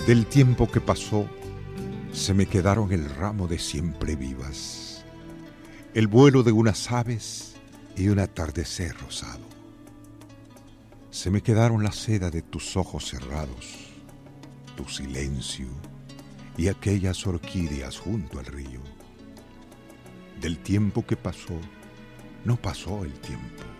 Del tiempo que pasó, se me quedaron el ramo de siempre vivas, el vuelo de unas aves y un atardecer rosado. Se me quedaron la seda de tus ojos cerrados, tu silencio y aquellas orquídeas junto al río. Del tiempo que pasó, no pasó el tiempo.